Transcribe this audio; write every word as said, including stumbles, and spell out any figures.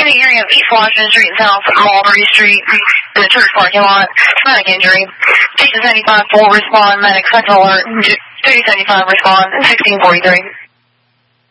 in the area of East Washington Street and South Mulberry Street in the church parking lot. Medic injury. Station seventy-five four respond. Medic central alert. Duty seventy-five respond. sixteen forty-three.